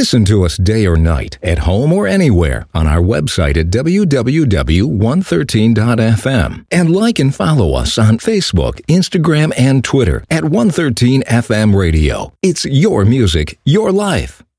Listen to us day or night, at home or anywhere, on our website at www.113.fm. And like and follow us on Facebook, Instagram, and Twitter at 113 FM Radio. It's your music, your life.